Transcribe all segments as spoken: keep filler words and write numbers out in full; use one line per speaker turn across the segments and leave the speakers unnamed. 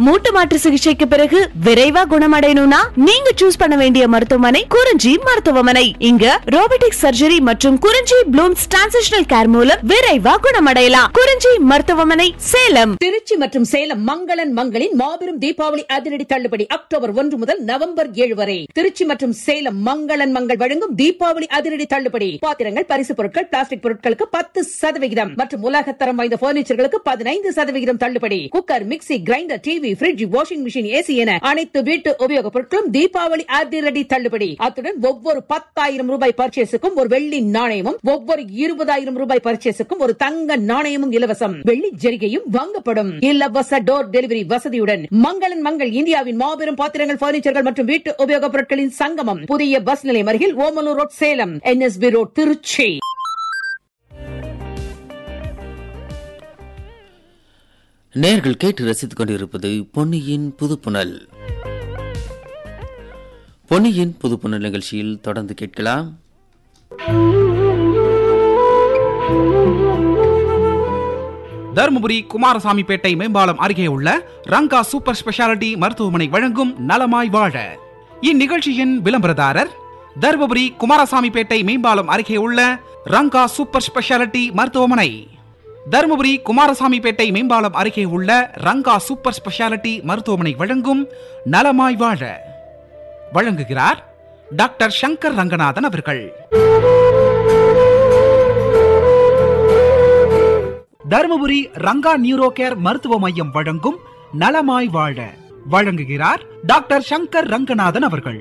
மூட்டு மாற்று சிகிச்சைக்கு பிறகு விரைவா குணமடையணும்னா நீங்க சூஸ் பண்ண வேண்டிய மருத்துவமனை குறிஞ்சி மருத்துவமனை. இங்க ரோபோட்டிக் சர்ஜரி மற்றும் குறிஞ்சி ப்ளூம்ஸ் டிரான்சிஷனல் கேர் மூலம் விரைவா குணமடையலாம். குறிஞ்சி மருத்துவமனை, சேலம்.
திருச்சி மற்றும் சேலம் மங்களன் மங்களின் மாபெரும் தீபாவளி அதிரடி தள்ளுபடி அக்டோபர் ஒன்று முதல் நவம்பர் ஏழு வரை. திருச்சி மற்றும் சேலம் மங்களன் மங்கள் வழங்கும் தீபாவளி அதிரடி தள்ளுபடி. பாத்திரங்கள், பரிசு பொருட்கள், பிளாஸ்டிக் பொருட்களுக்கு பத்து சதவிகிதம் மற்றும் உலகத்தரம் வாய்ந்த பர்னிச்சர்களுக்கு பதினைந்து சதவிகிதம் தள்ளுபடி. Cooker, mixie, grinder, TV, bridge, washing machine, AC என அனைத்து வீட்டு உபயோகப் பொருட்களும் தீபாவளி அதிரடி தள்ளுபடி. அத்துடன் ஒவ்வொரு பத்தாயிரம் ரூபாய் பர்ச்சேஸுக்கும் ஒரு வெள்ளி நாணயமும், ஒவ்வொரு இருபதாயிரம் ரூபாய் பர்ச்சேஸுக்கும் ஒரு தங்க நாணயமும் இலவசம். வெள்ளி ஜரிகையும் வாங்கப்படும். இலவச டோர் டெலிவரி வசதியுடன் மங்களன் மங்கள் இந்தியாவின் மாபெரும் பாத்திரங்கள், பர்னிச்சர்கள் மற்றும் வீட்டு உபயோகப் பொருட்களின் சங்கமம். புதிய பஸ் நிலையம் அருகில் Omalur road, Salem. NSP road, Trichy.
நேர்கள் கேட்டு ரசித்துக் கொண்டிருப்பது பொன்னியின் புதுப்புணல். பொன்னியின் புதுப்புணல் நிகழ்ச்சியில் தொடர்ந்து கேட்கலாம்.
தருமபுரி குமாரசாமிப்பேட்டை மேம்பாலம் அருகே உள்ள ரங்கா சூப்பர் ஸ்பெஷாலிட்டி மருத்துவமனை வழங்கும் நலமாய் வாழ. இந்நிகழ்ச்சியின் விளம்பரதாரர் தருமபுரி குமாரசாமிப்பேட்டை மேம்பாலம் அருகே உள்ள ரங்கா சூப்பர் ஸ்பெஷாலிட்டி மருத்துவமனை. தருமபுரி குமாரசாமிப்பேட்டை மேம்பாலம் அருகே உள்ள ரங்கா சூப்பர் ஸ்பெஷாலிட்டி மருத்துவமனை வழங்கும் நலமாய் வாழ. வழங்குகிறார் டாக்டர் சங்கர் ரங்கநாதன் அவர்கள். தருமபுரி ரங்கா நியூரோ கேர் மருத்துவ மையம் வழங்கும் நலமாய் வாழ. வழங்குகிறார் டாக்டர் சங்கர் ரங்கநாதன் அவர்கள்.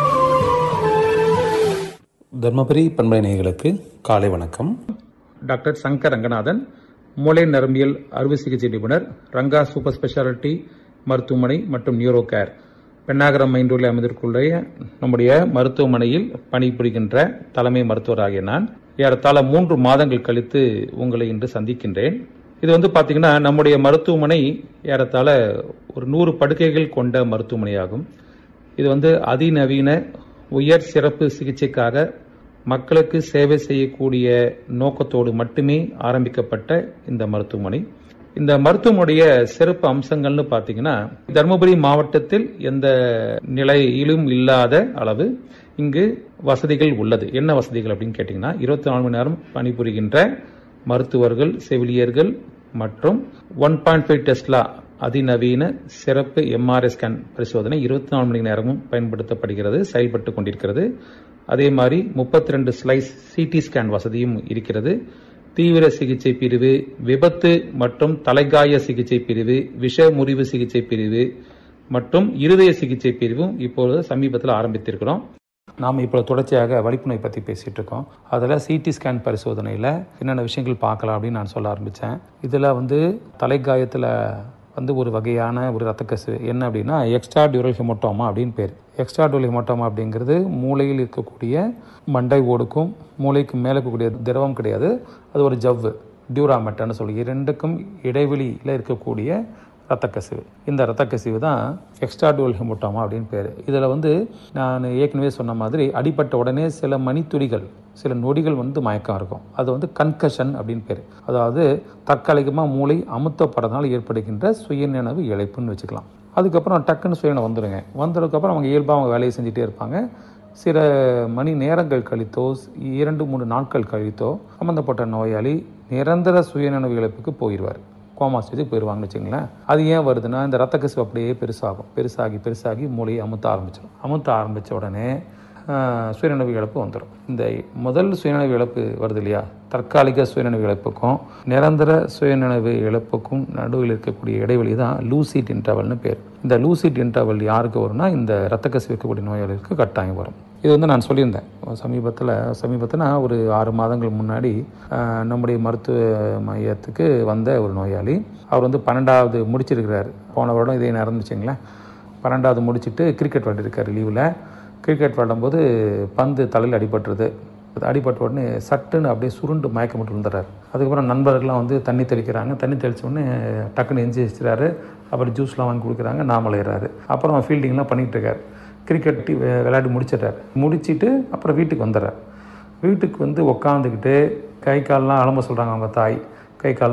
தர்மபுரி பண்பலை நேயர்களுக்கு காலை வணக்கம்.
டாக்டர் சங்கர் ரங்கநாதன், மூளை நரம்பியல் அறுவை சிகிச்சை நிபுணர், ரங்கா சூப்பர் ஸ்பெஷாலிட்டி மருத்துவமனை மற்றும் நியூரோ கேர், பெண்ணாகரம் மைண்டூரில் அமைந்திருக்குள்ள நம்முடைய மருத்துவமனையில் பணிபுரிகின்ற தலைமை மருத்துவராகிய நான் ஏறத்தாழ மூன்று மாதங்கள் கழித்து உங்களை இன்று சந்திக்கின்றேன். இது வந்து பார்த்தீங்கன்னா நம்முடைய மருத்துவமனை ஏறத்தாழ ஒரு நூறு படுக்கைகள் கொண்ட மருத்துவமனையாகும். இது வந்து அதிநவீன உயர் சிறப்பு சிகிச்சைக்காக மக்களுக்கு சேவை செய்யக்கூடிய நோக்கத்தோடு மட்டுமே ஆரம்பிக்கப்பட்ட இந்த மருத்துவமனை. இந்த மருத்துவமனைய சிறப்பு அம்சங்கள்னு பார்த்தீங்கன்னா, தருமபுரி மாவட்டத்தில் எந்த நிலையிலும் இல்லாத அளவு இங்கு வசதிகள் உள்ளது. என்ன வசதிகள் அப்படின்னு கேட்டீங்கன்னா, இருபத்தி நாலு மணி நேரம் பணிபுரிகின்ற மருத்துவர்கள், செவிலியர்கள் மற்றும் ஒன் பாயிண்ட் ஃபைவ் டெஸ்லா அதிநவீன சிறப்பு எம்ஆர்ஐ ஸ்கேன் பரிசோதனை இருபத்தி நாலு மணி நேரமும் பயன்படுத்தப்படுகிறது, செயல்பட்டு கொண்டிருக்கிறது. அதே மாதிரி முப்பத்தி ரெண்டு ஸ்லைஸ் சிடி ஸ்கேன் வசதியும் இருக்கிறது. தீவிர சிகிச்சை பிரிவு, விபத்து மற்றும் தலைகாய சிகிச்சை பிரிவு, விஷ முறிவு சிகிச்சை பிரிவு மற்றும் இருதய சிகிச்சை பிரிவும் இப்பொழுது சமீபத்தில் ஆரம்பித்திருக்கிறோம்.
நாம் இப்போ தொடர்ச்சியாக வலிப்பு நோய் பற்றி பேசிகிட்டு இருக்கோம். அதில் சிடி ஸ்கேன் பரிசோதனையில் என்னென்ன விஷயங்கள் பார்க்கலாம் அப்படின்னு நான் சொல்ல ஆரம்பித்தேன். இதில் வந்து தலைகாயத்தில் வந்து ஒரு வகையான ஒரு ரத்த கசிவு என்ன அப்படின்னா எக்ஸ்ட்ரா டியூரல் ஹெமோட்டோமா அப்படின்னு பேர். எக்ஸ்ட்ரா டியூரல் ஹெமோட்டோமா அப்படிங்கிறது மூளையில் இருக்கக்கூடிய மண்டை ஓடுக்கும் மூளைக்கு மேலே இருக்கக்கூடிய திரவம் கிடையாது, அது ஒரு ஜவ்வு, டியூராமெட்டான்னு சொல்லி இரண்டுக்கும் இடைவெளியில் இருக்கக்கூடிய ரத்த கசிவு. இந்த ரத்த கசிவு தான் எக்ஸ்ட்ரா டியூரல் ஹெமோட்டோமா அப்படின்னு பேர். இதில் வந்து நான் ஏற்கனவே சொன்ன மாதிரி அடிப்பட்ட உடனே சில மணித்துளிகள், சில நொடிகள் வந்து மயக்கம் இருக்கும். அது வந்து கன்கஷன் அப்படின்னு பேர். அதாவது தற்காலிகமாக மூளை அமுத்தப்படுறதுனால ஏற்படுகின்ற சுயநினைவு இழப்புன்னு வச்சுக்கலாம். அதுக்கப்புறம் டக்குன்னு சுயநினைவு வந்துடுங்க. வந்ததுக்கப்புறம் அவங்க இயல்பாக அவங்க வேலையை செஞ்சுட்டே இருப்பாங்க. சில மணி நேரங்கள் கழித்தோ இரண்டு மூணு நாட்கள் கழித்தோ சம்மந்தப்பட்ட நோயாளி நிரந்தர சுயநினைவு இழப்புக்கு போயிடுவார், கோமா ஸ்டேஜுக்கு போயிடுவாங்கன்னு வச்சுங்களேன். அது ஏன் வருதுன்னா இந்த ரத்த கசிவு அப்படியே பெருசாகும், பெருசாகி பெருசாகி மூளையை அமுத்த ஆரம்பிச்சிடும். அமுத்த ஆரம்பித்த உடனே சுயநினைவு இழப்பு வந்துடும். இந்த முதல் சுயநினைவு இழப்பு வருது இல்லையா, தற்காலிக சுயநினைவு இழப்புக்கும் நிரந்தர சுயநினைவு இழப்புக்கும் நடுவில் இருக்கக்கூடிய இடைவெளி தான் லூசிட் இன்டர்வல்னு பேர். இந்த லூசிட் இன்டர்வல் யாருக்கு வரும்னா இந்த ரத்த கசிவு இருக்கக்கூடிய நோயாளிகளுக்கு கட்டாயம் வரும். இது வந்து நான் சொல்லியிருந்தேன் சமீபத்தில் சமீபத்தில் ஒரு ஆறு மாதங்கள் முன்னாடி நம்முடைய மருத்துவ மையத்துக்கு வந்த ஒரு நோயாளி. அவர் வந்து பன்னெண்டாவது முடிச்சிருக்கிறார். போன வருடம் இதே நடந்துச்சுங்களேன். பன்னெண்டாவது முடிச்சுட்டு கிரிக்கெட் விளையாடிருக்காரு லீவில். கிரிக்கெட் விளையாடும்போது பந்து தலையில் அடிபட்டுருது. அடிபட்ட உடனே சட்டுன்னு அப்படியே சுருண்டு மயக்கமிட்டு விழுந்துறாரு. அதுக்கப்புறம் நண்பர்கள்லாம் வந்து தண்ணி தெளிக்கிறாங்க. தண்ணி தெளித்த உடனே டக்குன்னு எஞ்சி வச்சுறாரு. அப்புறம் ஜூஸ்லாம் வாங்கி கொடுக்குறாங்க, நாமலையிறாரு. அப்புறம் ஃபீல்டிங்லாம் பண்ணிகிட்டு இருக்காரு. கிரிக்கெட் விளையாடி முடிச்சிட்டார். முடிச்சுட்டு அப்புறம் வீட்டுக்கு வந்துடுறார். வீட்டுக்கு வந்து உக்காந்துக்கிட்டு கை கால்லாம் அலம்ப சொல்கிறாங்க அவங்க தாய். கை கால்